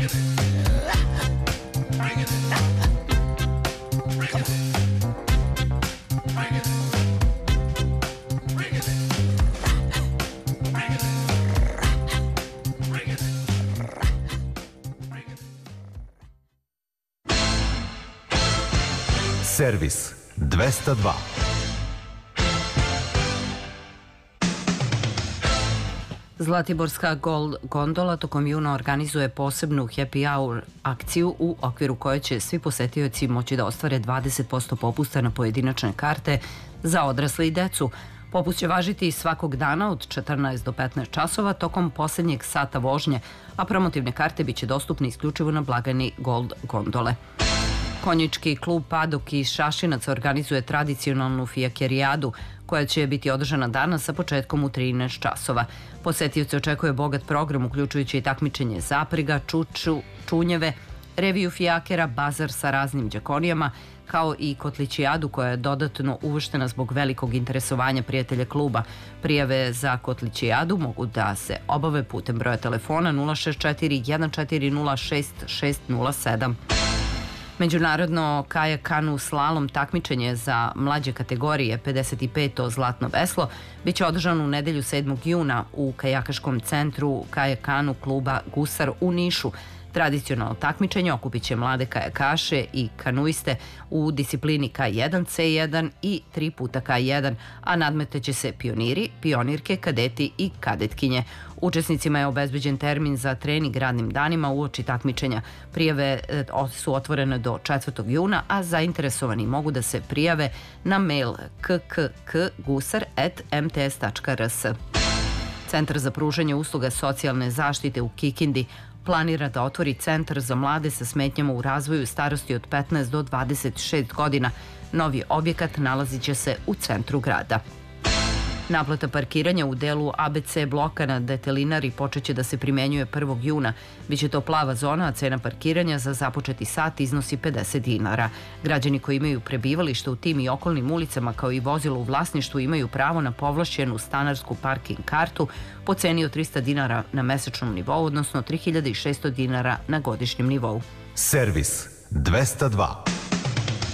Servis 202. Zlatiborska gondola tokom juna organizuje posebnu happy hour akciju u okviru koje će svi posetioci moći da ostvare 20% popusta na pojedinačne karte za odrasle i decu. Popust će važiti svakog dana od 14 do 15 časova tokom poslednjeg sata vožnje, a promotivne karte biće dostupne isključivo na blagajni Gold gondole. Konjički klub Padok iz Šašinaca organizuje tradicionalnu fijakerijadu koja će biti održana danas sa početkom u 13 časova. Posetioce očekuje bogat program uključujući i takmičenje zapriga, čunjeve, reviju fijakera, bazar sa raznim đakonijama, kao i kotlićijadu koja je dodatno uvrštena zbog velikog interesovanja prijatelja kluba. Prijave za kotlićijadu mogu da se obave putem broja telefona 064 140 6607. Međunarodno kajak kanu slalom takmičenje za mlađe kategorije 55. zlatno veslo biće održano u nedelju 7. juna u kajakaškom centru kajak kanu kluba Gusar u Nišu. Tradicionalno takmičenje okupit će mlade kajakaše i kanuiste u disciplini K1, C1 i 3x1, a nadmeteće se pioniri, pionirke, kadeti i kadetkinje. Učesnicima je obezbeđen termin za trening radnim danima uoči takmičenja. Prijave su otvorene do 4. juna, a zainteresovani mogu da se prijave na mail kkk.gusar@mts.rs. Centar za pružanje usluga socijalne zaštite u Kikindi planira da otvori centar za mlade sa smetnjama u razvoju starosti od 15 do 26 godina. Novi objekat nalazit će se u centru grada. Naplata parkiranja u delu ABC bloka na Detelinari počeće da se primenjuje 1. juna. Biće to plava zona, a cena parkiranja za započeti sat iznosi 50 dinara. Građani koji imaju prebivalište u tim i okolnim ulicama kao i vozilo u vlasništvu imaju pravo na povlašćenu stanarsku parking kartu po ceni od 300 dinara na mesečnom nivou, odnosno 3600 dinara na godišnjem nivou. Servis 202.